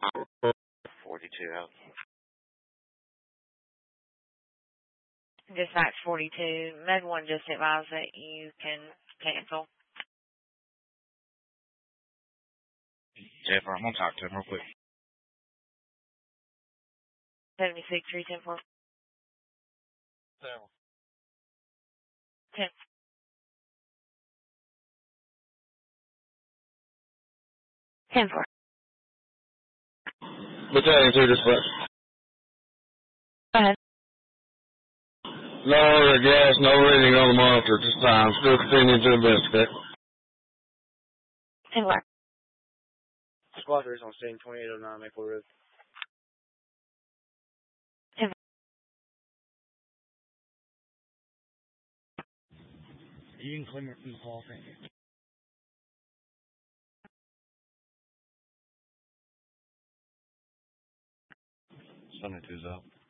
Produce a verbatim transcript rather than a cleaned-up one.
forty-two out. Dispatch forty-two. Med one just advised that you can cancel. Jennifer, I'm going to talk to him real quick. seventy-six three ten four. ten. ten four. Battalion two dispatch. Go ahead. No other gas, no reading on the monitor at this time. Still continuing to investigate. ten four. Squad three is on scene, twenty-eight oh nine Maple Road. ten four. You can claim it from the call, thank you. seventy-two's out.